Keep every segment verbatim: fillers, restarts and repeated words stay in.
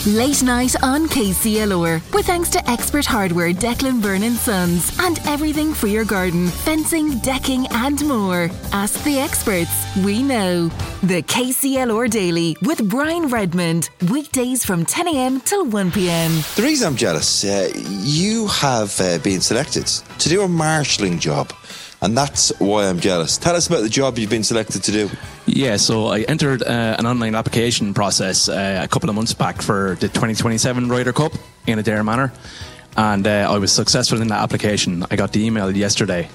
Late night on K C L R, with thanks to Expert Hardware Declan Byrne and Sons, and everything for your garden, fencing, decking and more. Ask the experts, we know. The K C L R Daily with Brian Redmond, weekdays from ten a.m. till one p.m. The reason I'm jealous, uh, you have uh, been selected to do a marshalling job, and that's why I'm jealous. Tell us about the job you've been selected to do. Yeah, so I entered uh, an online application process uh, a couple of months back for the twenty twenty-seven Ryder Cup in Adare Manor, and uh, I was successful in that application. I got the email yesterday.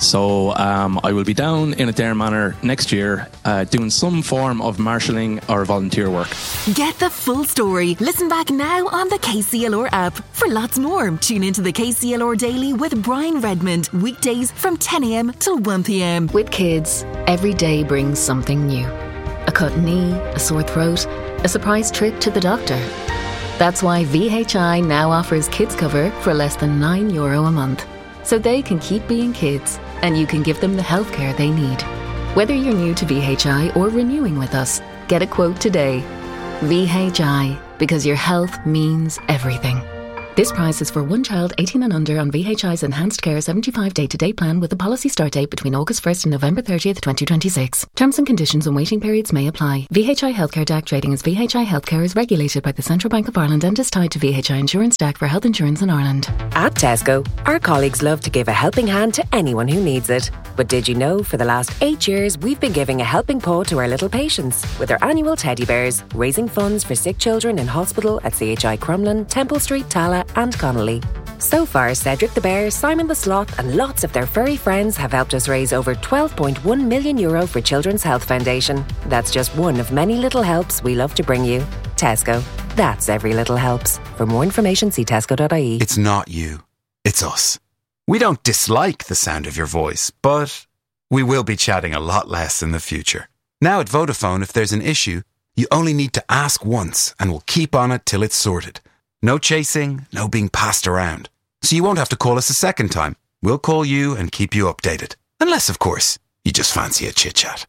So um, I will be down in Adare Manor next year uh, doing some form of marshalling or volunteer work. Get the full story. Listen back now on the K C L R app. For lots more, tune into the K C L R Daily with Brian Redmond, weekdays from ten a.m. till one p.m. With kids, every day brings something new. A cut knee, a sore throat, a surprise trip to the doctor. That's why V H I now offers kids cover for less than nine euro a month. So they can keep being kids, and you can give them the healthcare they need. Whether you're new to V H I or renewing with us, get a quote today. V H I, because your health means everything. This price is for one child eighteen and under on V H I's Enhanced Care seventy-five day-to-day plan with a policy start date between August first and November thirtieth, twenty twenty-six. Terms and conditions and waiting periods may apply. V H I Healthcare D A C trading as V H I Healthcare is regulated by the Central Bank of Ireland and is tied to V H I Insurance D A C for health insurance in Ireland. At Tesco, our colleagues love to give a helping hand to anyone who needs it. But did you know for the last eight years we've been giving a helping paw to our little patients with our annual teddy bears, raising funds for sick children in hospital at C H I Crumlin, Temple Street, Tala and Connolly. So far, Cedric the Bear, Simon the Sloth and lots of their furry friends have helped us raise over twelve point one million euro for Children's Health Foundation. That's just one of many little helps we love to bring you. Tesco. That's every little helps. For more information, see tesco dot I E. It's not you. It's us. We don't dislike the sound of your voice, but we will be chatting a lot less in the future. Now at Vodafone, if there's an issue, you only need to ask once and we'll keep on it till it's sorted. No chasing, no being passed around. So you won't have to call us a second time. We'll call you and keep you updated. Unless, of course, you just fancy a chit-chat.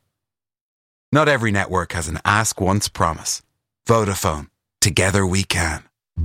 Not every network has an ask once promise. Vodafone. Together we can.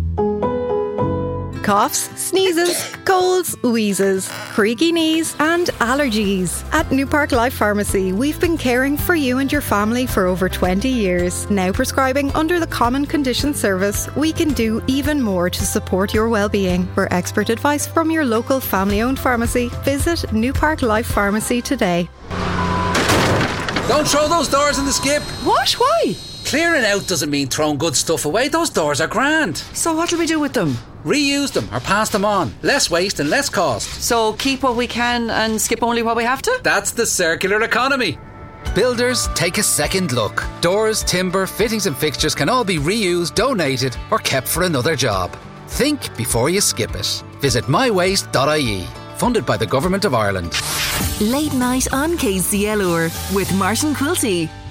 Coughs, sneezes, colds, wheezes, creaky knees and allergies. At New Park Life Pharmacy, we've been caring for you and your family for over twenty years. Now prescribing under the Common Condition Service, we can do even more to support your well-being. For expert advice from your local family-owned pharmacy, visit New Park Life Pharmacy today. Don't throw those doors in the skip. What? Why? Clearing out doesn't mean throwing good stuff away. Those doors are grand. So what do we do with them? Reuse them or pass them on. Less waste and less cost. So keep what we can and skip only what we have to? That's the circular economy. Builders, take a second look. Doors, timber, fittings and fixtures can all be reused, donated or kept for another job. Think before you skip it. Visit my waste dot I E. Funded by the Government of Ireland. Late night on K C L R with Martin Quilty.